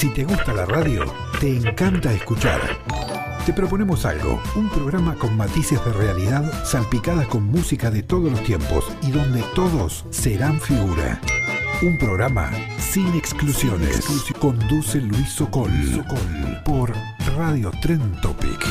Si te gusta la radio, te encanta escuchar. Te proponemos algo, un programa con matices de realidad salpicadas con música de todos los tiempos y donde todos serán figura. Un programa sin exclusiones. Conduce Luis Sokol por Radio Trend Topic.